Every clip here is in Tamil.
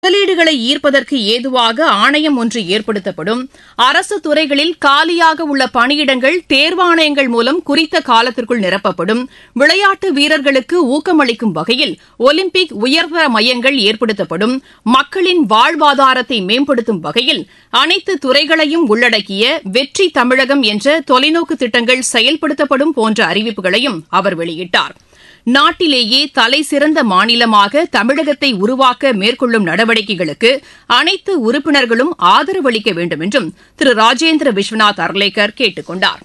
முதலீடுகளை ஈர்ப்பதற்கு ஏதுவாக ஆணையம் ஒன்று ஏற்படுத்தப்படும். அரசு துறைகளில் காலியாக உள்ள பணியிடங்கள் தேர்வாணையங்கள் மூலம் குறித்த காலத்திற்குள் நிரப்பப்படும். விளையாட்டு வீரர்களுக்கு ஊக்கமளிக்கும் வகையில் ஒலிம்பிக் உயர்தர மையங்கள் ஏற்படுத்தப்படும். மக்களின் வாழ்வாதாரத்தை மேம்படுத்தும் வகையில் அனைத்து துறைகளையும் உள்ளடக்கிய வெற்றி தமிழகம் என்ற தொலைநோக்கு திட்டங்கள் செயல்படுத்தப்படும் போன்ற அறிவிப்புகளையும் அவர் வெளியிட்டார். நாட்டிலேயே தலைசிறந்த மாநிலமாக தமிழகத்தை உருவாக்க மேற்கொள்ளும் நடவடிக்கைகளுக்கு அனைத்து உறுப்பினர்களும் ஆதரவு அளிக்க வேண்டும் என்றும் திரு ராஜேந்திர விஸ்வநாத் அர்லேக்கர் கேட்டுக் கொண்டார்.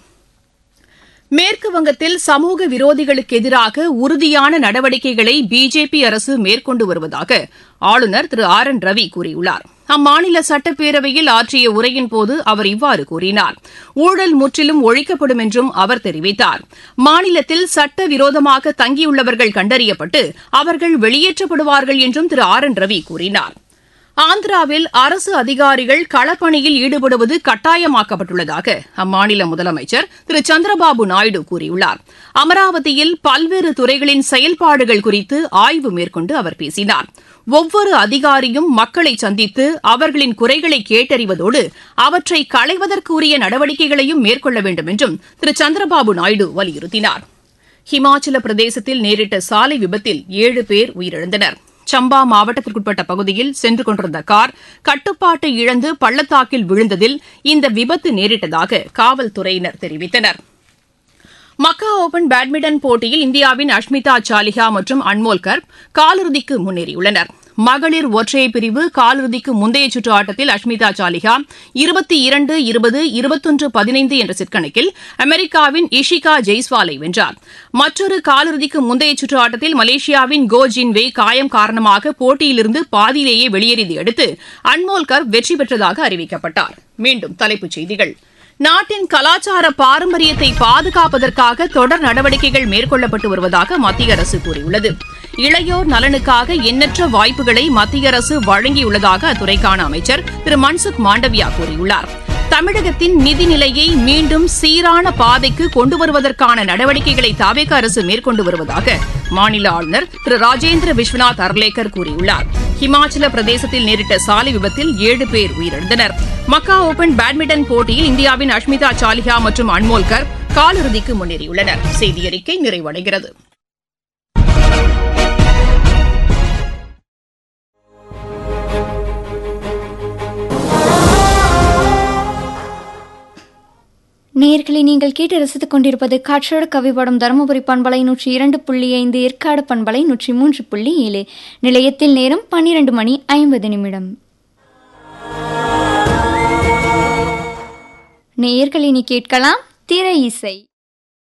மேற்குவங்கத்தில் சமூக விரோதிகளுக்கு எதிராக உறுதியான நடவடிக்கைகளை பிஜேபி அரசு மேற்கொண்டு வருவதாக ஆளுநர் திரு ஆர் என் ரவி கூறியுள்ளார். அம்மாநில சட்டப்பேரவையில் ஆற்றிய உரையின்போது அவர் இவ்வாறு கூறினார். ஊழல் முற்றிலும் ஒழிக்கப்படும் என்றும் அவர் தெரிவித்தார். மாநிலத்தில் சட்டவிரோதமாக தங்கியுள்ளவர்கள் கண்டறியப்பட்டு அவர்கள் வெளியேற்றப்படுவார்கள் என்றும் திரு ஆர் என் ரவி கூறினார். ஆந்திராவில் அரசு அதிகாரிகள் களப்பணியில் ஈடுபடுவது கட்டாயமாக்கப்பட்டுள்ளதாக அம்மாநில முதலமைச்சர் திரு சந்திரபாபு நாயுடு கூறியுள்ளார். அமராவதியில் பல்வேறு துறைகளின் செயல்பாடுகள் குறித்து ஆய்வு மேற்கொண்டு அவர் பேசினார். ஒவ்வொரு அதிகாரியும் மக்களை சந்தித்து அவர்களின் குறைகளை கேட்டறிவதோடு அவற்றை களைவதற்குரிய நடவடிக்கைகளையும் மேற்கொள்ள வேண்டும் என்றும் திரு சந்திரபாபு நாயுடு வலியுறுத்தினார். ஹிமாச்சல பிரதேசத்தில் நேரிட்ட சாலை விபத்தில் 7 பேர் உயிரிழந்தனர். சம்பா மாவட்டத்திற்குட்பட்ட பகுதியில் சென்று கொண்டிருந்த கார் கட்டுப்பாட்டை இழந்து பள்ளத்தாக்கில் விழுந்ததில் இந்த விபத்து நேரிட்டதாக காவல்துறையினர் தெரிவித்தனர். மக்கா ஓபன் பேட்மிண்டன் போட்டியில் இந்தியாவின் அஷ்மிதா சாலிஹா மற்றும் அன்மோல் கர்ப் காலிறுதிக்கு முன்னேறியுள்ளனர். மகளிர் ஒற்றையர் பிரிவு காலிறுதிக்கு முந்தைய சுற்று ஆட்டத்தில் அஷ்மிதா சாலிஹா 22-20, 21-15 என்ற செட் கணக்கில் அமெரிக்காவின் இஷிகா ஜெய்ஸ்வாலை வென்றார். மற்றொரு காலிறுதிக்கு முந்தைய சுற்று ஆட்டத்தில் மலேசியாவின் கோ ஜின்வெய் காயம் காரணமாக போட்டியிலிருந்து பாதியிலேயே வெளியேறியதை அடுத்து அன்மோல் கர்ப் வெற்றி பெற்றதாக அறிவிக்கப்பட்டார். மீண்டும் தலைப்புச் செய்திகள். நாட்டின் கலாச்சார பாரம்பரியத்தை பாதுகாப்பதற்காக தொடர் நடவடிக்கைகள் மேற்கொள்ளப்பட்டு வருவதாக மத்திய அரசு கூறியுள்ளது. இளையோர் நலனுக்காக எண்ணற்ற வாய்ப்புகளை மத்திய அரசு வழங்கியுள்ளதாக அத்துறைக்கான அமைச்சர் திரு மன்சுக் மாண்டவியா கூறியுள்ளார். தமிழகத்தின் நிதிநிலையை மீண்டும் சீரான பாதைக்கு கொண்டு வருவதற்கான நடவடிக்கைகளை தவேக அரசு மேற்கொண்டு வருவதாக மாநில ஆளுநர் திரு ராஜேந்திர விஸ்வநாத் அர்லேக்கர் கூறியுள்ளார். ஹிமாச்சல பிரதேசத்தில் நேரிட்ட சாலை விபத்தில் 7 பேர் உயிரிழந்தனர். மக்கா ஓபன் பேட்மிண்டன் போட்டியில் இந்தியாவின் அஷ்மிதா சாலிஹா மற்றும் அன்மோல் கர்ப் காலிறுதிக்கு முன்னேறியுள்ளனர். செய்தியறிக்கை நிறைவடைகிறது. நேயர்களை நீங்கள் கேட்டு ரசித்துக் கொண்டிருப்பது காற்றோடு கவிப்படும் தருமபுரி பண்பலை 102.5, ஏற்காடு பண்பலை 103.7. நிலையத்தில் நேரம் 12:50. நேயர்களை நீ கேட்கலாம் திரை இசை.